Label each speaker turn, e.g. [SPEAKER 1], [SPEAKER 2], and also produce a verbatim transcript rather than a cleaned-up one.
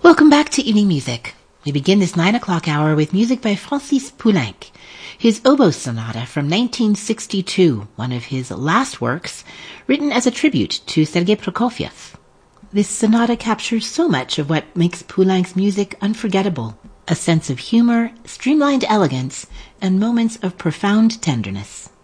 [SPEAKER 1] Welcome back to Evening Music. We begin this nine o'clock hour with music by Francis Poulenc, his oboe sonata from nineteen sixty-two, one of his last works, written as a tribute to Sergei Prokofiev. This sonata captures so much of what makes Poulenc's music unforgettable, a sense of humor, streamlined elegance, and moments of profound tenderness.